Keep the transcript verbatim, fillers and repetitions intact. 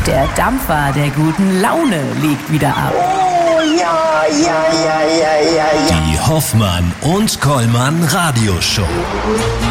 Der Dampfer der guten Laune legt wieder ab. Oh ja, ja, ja, ja, ja, ja. Die Hoffmann und Kollmann Radioshow.